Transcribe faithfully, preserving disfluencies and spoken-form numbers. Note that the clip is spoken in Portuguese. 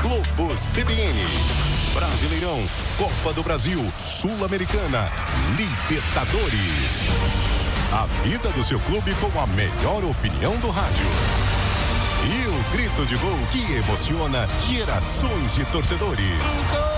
Globo C B N. Brasileirão, Copa do Brasil, Sul-Americana, Libertadores. A vida do seu clube com a melhor opinião do rádio. E o grito de gol que emociona gerações de torcedores.